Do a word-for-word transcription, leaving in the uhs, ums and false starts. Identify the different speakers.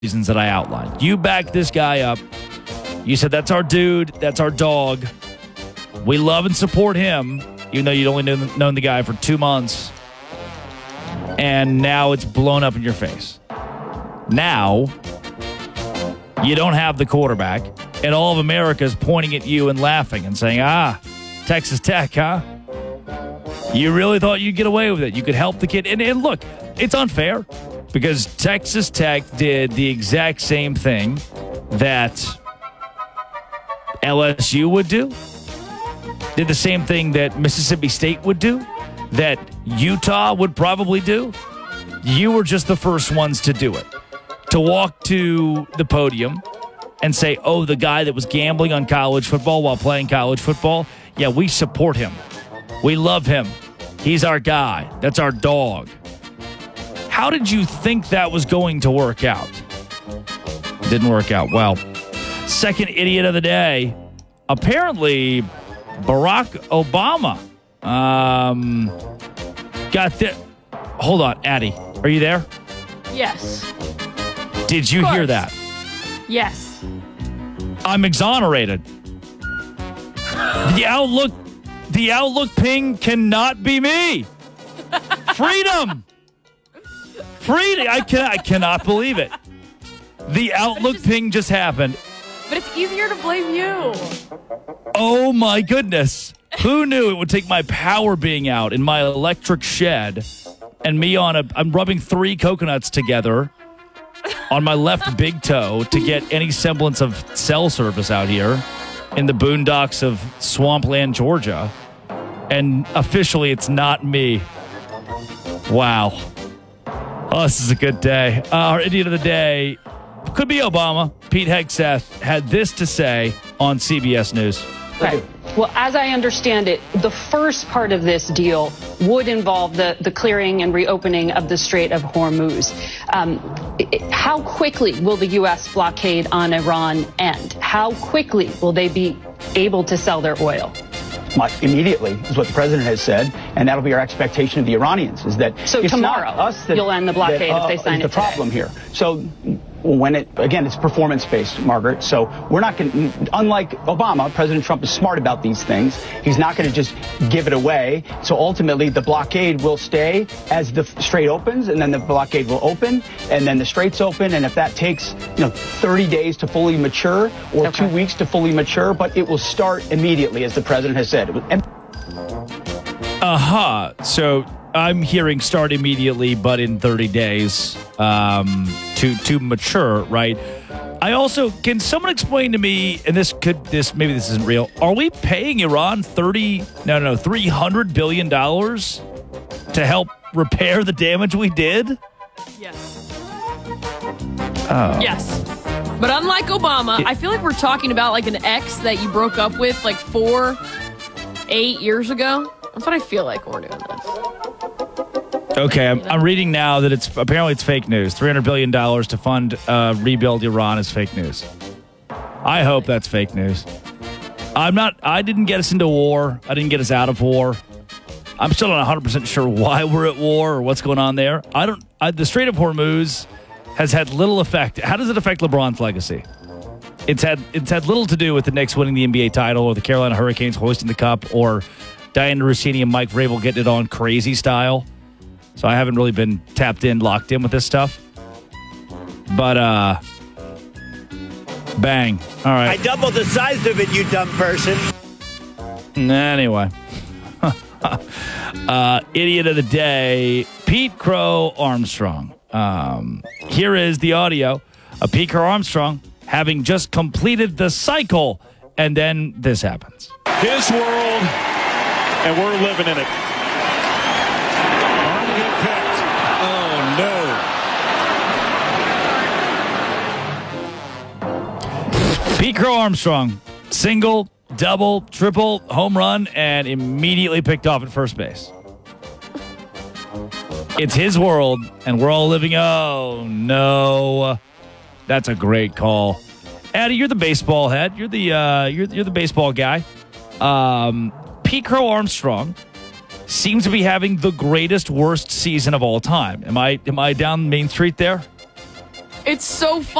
Speaker 1: reasons that I outlined. You backed this guy up. You said, that's our dude. That's our dog. We love and support him, even though you'd only known, known the guy for two months. And now it's blown up in your face. Now, you don't have the quarterback, and all of America is pointing at you and laughing and saying, ah, Texas Tech, huh? You really thought you'd get away with it. You could help the kid. And, and look, it's unfair because Texas Tech did the exact same thing that L S U would do, did the same thing that Mississippi State would do, that Utah would probably do. You were just the first ones to do it, to walk to the podium and say, oh, the guy that was gambling on college football while playing college football, yeah, we support him. We love him. He's our guy. That's our dog. How did you think that was going to work out? Didn't work out well. Second idiot of the day. Apparently, Barack Obama um, got the... Hold on, Addie. Are you there?
Speaker 2: Yes.
Speaker 1: Did you hear that?
Speaker 2: Yes.
Speaker 1: I'm exonerated. The Outlook... The Outlook ping cannot be me. Freedom. Freedom. I, can, I cannot believe it. The Outlook just, ping just happened.
Speaker 2: But it's easier to blame you.
Speaker 1: Oh, my goodness. Who knew it would take my power being out in my electric shed and me on a... I'm rubbing three coconuts together on my left big toe to get any semblance of cell service out here in the boondocks of swampland, Georgia. And officially, it's not me. Wow. Oh, this is a good day. Uh, our idiot of the day could be Obama. Pete Hegseth had this to say on C B S News.
Speaker 3: Right. Well, as I understand it, the first part of this deal would involve the, the clearing and reopening of the Strait of Hormuz. Um, it, how quickly will the U S blockade on Iran end? How quickly will they be able to sell their oil?
Speaker 4: Immediately is what the president has said, and that'll be our expectation of the Iranians. Is that
Speaker 3: so?
Speaker 4: It's
Speaker 3: Tomorrow,
Speaker 4: not us that,
Speaker 3: you'll end the blockade
Speaker 4: that, uh,
Speaker 3: if they sign
Speaker 4: is
Speaker 3: it.
Speaker 4: The problem
Speaker 3: today.
Speaker 4: here. So. When it, again, it's performance-based, Margaret. So we're not going to, unlike Obama, President Trump is smart about these things. He's not going to just give it away. So ultimately, the blockade will stay as the strait opens, and then the blockade will open, and then the straits open. And if that takes, you know, thirty days to fully mature or
Speaker 3: okay.
Speaker 4: two weeks to fully mature, but it will start immediately, as the president has said.
Speaker 1: Uh-huh. So I'm hearing start immediately, but in thirty days um, to to mature, right? I also, can someone explain to me, and this could, this maybe this isn't real, are we paying Iran thirty, no, no, no, three hundred billion dollars to help repair the damage we did?
Speaker 2: Yes.
Speaker 1: Oh.
Speaker 2: Yes. But unlike Obama,
Speaker 1: it,
Speaker 2: I feel like we're talking about like an ex that you broke up with like four, eight years ago. That's what I feel like when we're doing this.
Speaker 1: Okay, I'm, I'm reading now that it's apparently it's fake news. three hundred billion dollars to fund uh, rebuild Iran is fake news. I hope that's fake news. I'm not. I didn't get us into war. I didn't get us out of war. I'm still not one hundred percent sure why we're at war or what's going on there. I don't. I, the Strait of Hormuz has had little effect. How does it affect LeBron's legacy? It's had it's had little to do with the Knicks winning the N B A title or the Carolina Hurricanes hoisting the cup or Diana Rossini and Mike Vrabel getting it on crazy style. So I haven't really been tapped in, locked in with this stuff. But, uh, bang. All right.
Speaker 5: I doubled the size of it, you dumb person.
Speaker 1: Anyway. uh, idiot of the day, Pete Crow Armstrong. Um, here is the audio of Pete Crow Armstrong having just completed the cycle, and then this happens.
Speaker 6: His world, and we're living in it.
Speaker 1: Pete Crow Armstrong, single, double, triple, home run, and immediately picked off at first base. It's his world, and we're all living. Oh, no. That's a great call. Addie, you're the baseball head. You're the uh, you're, you're the baseball guy. Um, Pete Crow Armstrong seems to be having the greatest, worst season of all time. Am I am I down Main Street there?
Speaker 2: It's so